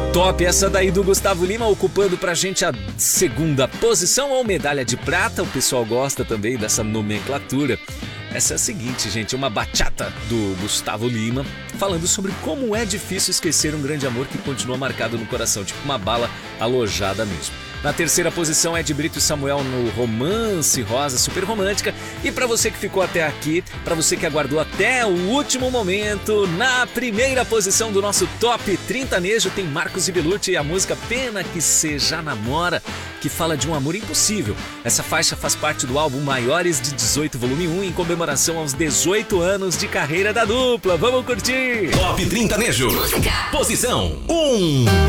Top, essa daí do Gustavo Lima ocupando pra gente a segunda posição ou medalha de prata. O pessoal gosta também dessa nomenclatura. Essa é a seguinte, gente, uma bachata do Gustavo Lima falando sobre como é difícil esquecer um grande amor que continua marcado no coração, tipo uma bala alojada mesmo. Na terceira posição é de Brito e Samuel no Romance Rosa, super romântica. E pra você que ficou até aqui, pra você que aguardou até o último momento, na primeira posição do nosso Top 30 Nejo tem Marcos e Belucci e a música Pena Que Cê Já Namora, que fala de um amor impossível. Essa faixa faz parte do álbum Maiores de 18, volume 1, em comemoração aos 18 anos de carreira da dupla. Vamos curtir! Top 30 Nejo. Posição 1.